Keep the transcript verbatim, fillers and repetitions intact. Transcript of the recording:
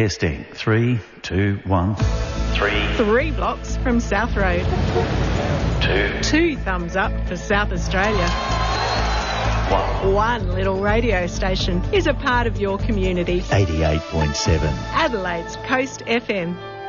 Testing. Three, two, one. Three. Three blocks from South Road. Two. Two thumbs up for South Australia. One. One little radio station is a part of your community. eighty-eight point seven. Adelaide's Coast F M.